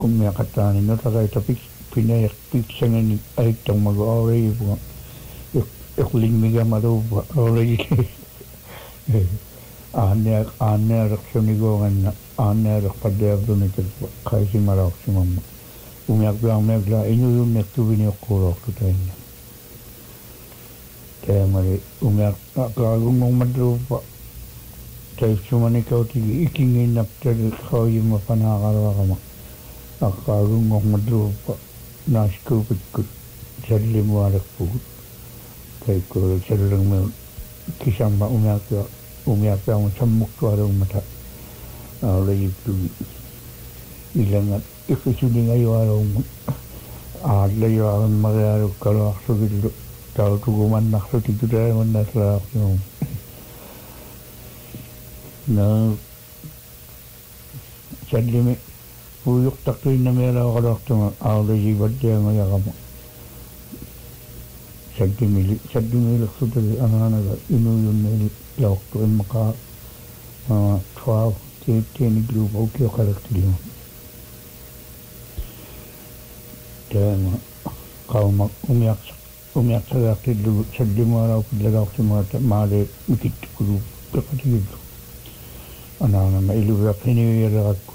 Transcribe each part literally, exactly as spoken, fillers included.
kummiaqattaani nutaqaitapik pinaerpiksanani aittangmagu auriipuga iqlingmigamaruupa aurigi aanne aannearaqsuniguanganna aannearaqpaddeavrunikippa qaisimaraqsimamma umiaqpiarmeaqla inuyunnertuviniuqquuroortutainna taamari umiaqaqaagungormadruupa taifsumanikautigi ikinginnaptali qauyimma panaaqaruaqama aqqaagungormadruupa naaskuupikkut sallimualekpugut taikkuulu sallungme kisamma umiaqpia umiaqpiamu sammuktuaruummata aulajiptugi ilangat ikisuningajuaruumma aallajuarummagiarukkaluaqsugillu tautugumannarsutitutaamannasraaqsimu na sallimi puuyuqtaqtuinnamialaaqaluartuma aulajibaddiangayaqama saddimili saddimileqsutali anaanaga inuyunneli lawqtu immaqa twelve teeni group ukiuqalaqtilima taama qauma umiaq umiaqsagaaqtillu saddimualaaqpillagaaqtimaata maale mikittu group peqatigillu anaanama iluviaqiniuyeraqakku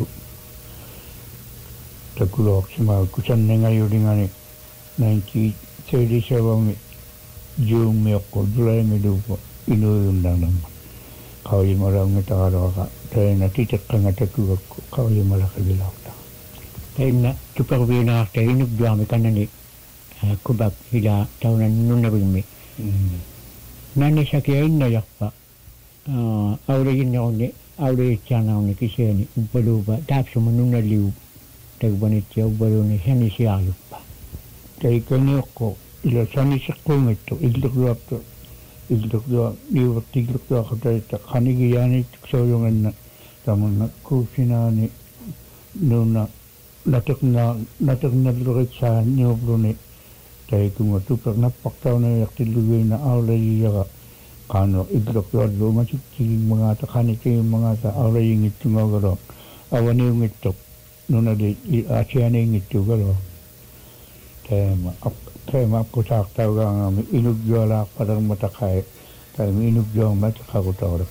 takuloaqsimaakku sannengayulingani nineteen thirty-seven June miokko July-milupa inuyundanamma qauyimaraungitaqaluaqa taina titeqqangatakugakku qauyimalaqibilaqta tainna tuperviinaarta inubjuami kannani kubak ila taunan nunnavimmi nanni sakia innayaqpa aulejinnequnni aulejitsaanaunni kiseeni ubbaluupa taapsuma nunnaliu tagbanitsia ubbaluuni sanisiaajuppa taikaniuqqo ila sanisiqquungittu illuqluartu illuqlua niuvertiilluqtuaqataitta qanigiyaaniittuksooyunganna tamunna kuusinaani nuuna nateqna nateqnalluritsaa niubluni taikunga tupernappaqtaunayaqtillugiina aulajiyaqa qaano illuqlualluumasiktigimmangaata qanitigimmangaata aulajingittungaagalo awaniungittuq nunali aasianiingittuugalo taama taama qutaaqtaugaangami inugjualaaqpalermataqai taimi inugjuangmataqaqutaurak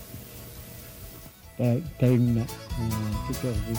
tainna tupervi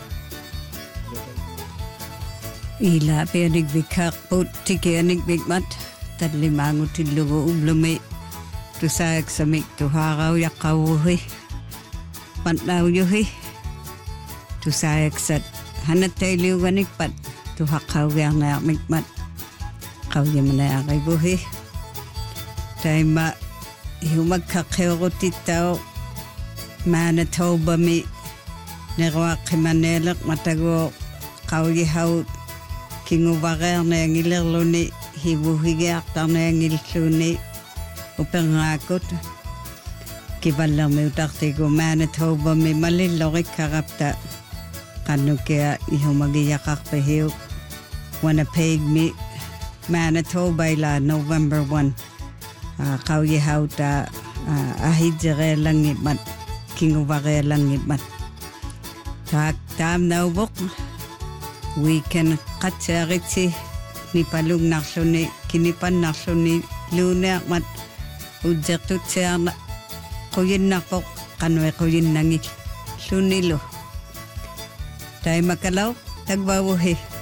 ila peanik vikaqput tikianik vikmat tallimaangutillugu ublumi tusaak samik tuhaarau yaqqavuhi patnauyuhi tusaaksat hanattailiuganikpat tuhaqqaugiarnaarmikmat qauyimanaaqibuhi taima ihumakkaqqiuqutittau maanataubami neruaqqimaneeleq mataguo qauyihaut kinguvareernaangilerluni hivuhigiartarnaangilluuni upernaakut kivallermiutartigu maanataubami malillorikkarapta qannukia ihumagiyaqarpihiuk Winnipegmi Manitoba ila November first qauyihauta ahidjereelangipmat kinguvareelangipmat taak taamnauvok weekend qatseeritsi nipalungnarluni kinipannarluni luuneaqmat ujjertutsiarna quyinnarpoq qanue quyinnangit lunilu taimakalaw tagvauhi